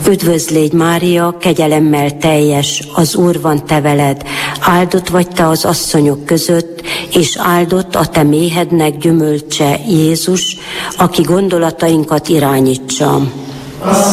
Üdvözlégy Mária, kegyelemmel teljes, az Úr van te veled, áldott vagy te az asszonyok között, és áldott a te méhednek gyümölcse Jézus, aki gondolatainkat irányítsa.